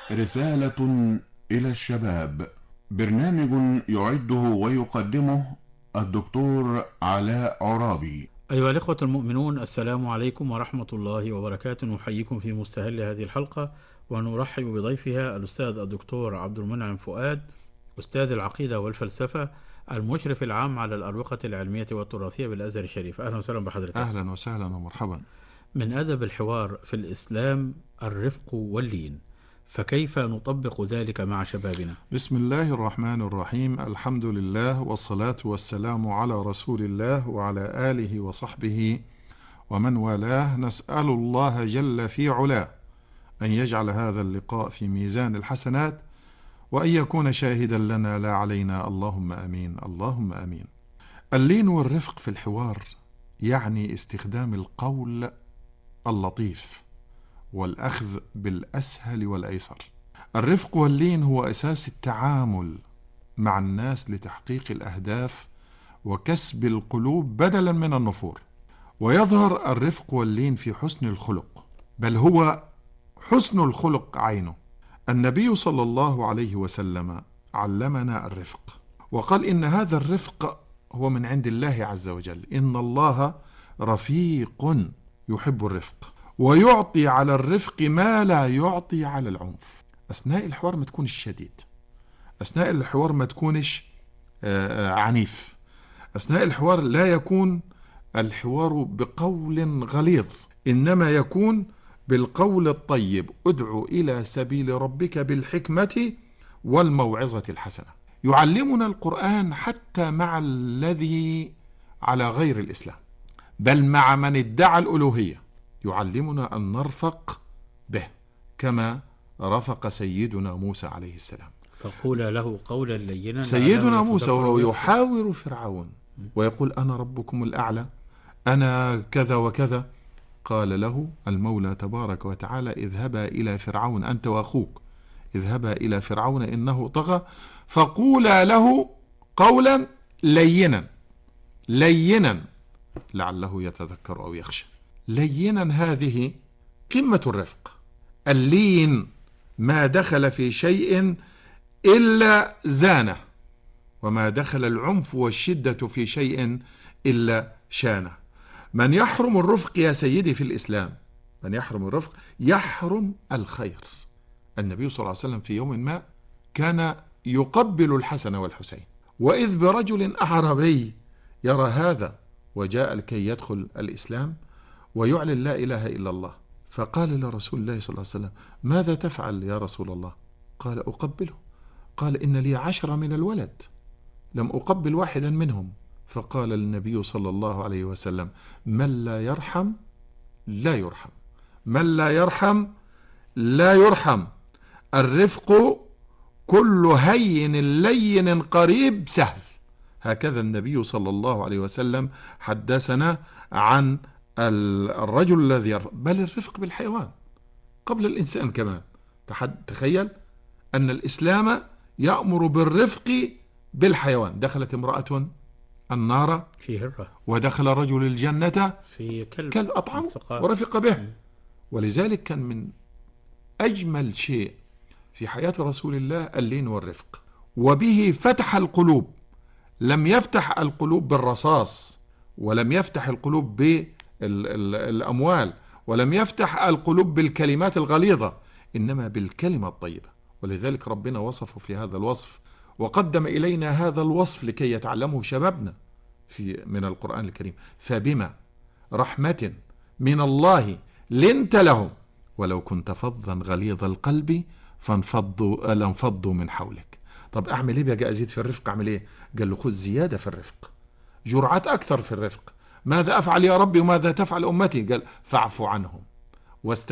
رسالة إلى الشباب. برنامج يعده ويقدمه الدكتور علاء عرابي. أيها الإخوة المؤمنون، السلام عليكم ورحمة الله وبركاته. نحييكم في مستهل هذه الحلقة ونرحب بضيفها الأستاذ الدكتور عبد المنعم فؤاد، أستاذ العقيدة والفلسفة، المشرف العام على الأروقة العلمية والتراثية بالأزهر الشريف. أهلا وسهلا بحضرتك. أهلا وسهلا ومرحبا. من أدب الحوار في الإسلام الرفق واللين، فكيف نطبق ذلك مع شبابنا؟ بسم الله الرحمن الرحيم. الحمد لله والصلاة والسلام على رسول الله وعلى آله وصحبه ومن والاه. نسأل الله جل في علاه أن يجعل هذا اللقاء في ميزان الحسنات وأن يكون شاهدا لنا لا علينا، اللهم أمين اللهم أمين. اللين والرفق في الحوار يعني استخدام القول اللطيف والأخذ بالأسهل والأيسر. الرفق واللين هو أساس التعامل مع الناس لتحقيق الأهداف وكسب القلوب بدلا من النفور. ويظهر الرفق واللين في حسن الخلق، بل هو حسن الخلق عينه. النبي صلى الله عليه وسلم علمنا الرفق وقال إن هذا الرفق هو من عند الله عز وجل، إن الله رفيق يحب الرفق ويعطي على الرفق ما لا يعطي على العنف. أثناء الحوار ما تكونش شديد، أثناء الحوار ما تكونش عنيف، أثناء الحوار لا يكون الحوار بقول غليظ، إنما يكون بالقول الطيب. ادعو إلى سبيل ربك بالحكمة والموعظة الحسنة. يعلمنا القرآن حتى مع الذي على غير الإسلام، بل مع من ادعى الألوهية يعلمنا أن نرفق به كما رفق سيدنا موسى عليه السلام. فقول له قولا لينا. سيدنا موسى وهو يحاور فرعون ويقول أنا ربكم الأعلى، أنا كذا وكذا، قال له المولى تبارك وتعالى اذهبا إلى فرعون أنت وأخوك، اذهبا إلى فرعون إنه طغى فقولا له قولا لينا لينا لعله يتذكر أو يخشى. لينا هذه قمة الرفق. اللين ما دخل في شيء إلا زانه، وما دخل العنف والشدة في شيء إلا شانه. من يحرم الرفق يا سيدي في الإسلام، من يحرم الرفق يحرم الخير. النبي صلى الله عليه وسلم في يوم ما كان يقبل الحسن والحسين، وإذ برجل أعرابي يرى هذا وجاء لكي يدخل الإسلام ويعلن لا إله إلا الله، فقال لرسول الله صلى الله عليه وسلم ماذا تفعل يا رسول الله؟ قال أقبله. قال إن لي 10 من الولد لم أقبل واحدا منهم. فقال النبي صلى الله عليه وسلم من لا يرحم لا يرحم، من لا يرحم لا يرحم. الرفق كل هين لين قريب سهل. هكذا النبي صلى الله عليه وسلم حدثنا عن الرجل الذي يرفق، بل الرفق بالحيوان قبل الإنسان كمان. تخيل أن الإسلام يأمر بالرفق بالحيوان. دخلت امرأة النار في هرة، ودخل رجل الجنة في كلب أطعم ورفق به. ولذلك كان من أجمل شيء في حياة رسول الله اللين والرفق، وبه فتح القلوب. لم يفتح القلوب بالرصاص، ولم يفتح القلوب بالأموال، ولم يفتح القلوب بالكلمات الغليظة، إنما بالكلمة الطيبة. ولذلك ربنا وصفه في هذا الوصف وقدم إلينا هذا الوصف لكي يتعلمه شبابنا من القرآن الكريم. فبما رحمة من الله لنت لهم ولو كنت فظا غليظ القلب لانفضوا من حولك. طب أعمل إيه بقى؟ أزيد في الرفق، أعمل إيه؟ قال له خذ زيادة في الرفق، جرعات أكثر في الرفق. ماذا أفعل يا ربي وماذا تفعل أمتي؟ قال فاعف عنهم